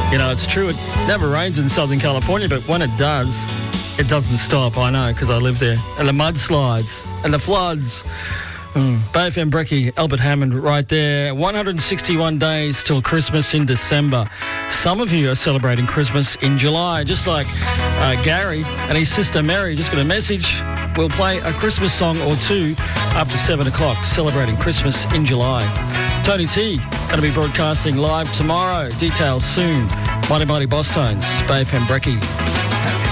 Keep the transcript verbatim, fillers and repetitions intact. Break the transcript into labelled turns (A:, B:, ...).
A: You know, it's true. It never rains in Southern California, but when it does, it doesn't stop. I know, because I live there. And the mudslides and the floods. Mm. Bay F M Brekkie, Albert Hammond right there. one hundred sixty-one days till Christmas in December. Some of you are celebrating Christmas in July, just like uh, Gary and his sister Mary. Just got a message. We'll play a Christmas song or two after seven o'clock, celebrating Christmas in July. Tony T going to be broadcasting live tomorrow. Details soon. Mighty Mighty Boss Tones, Bay F M Brekkie.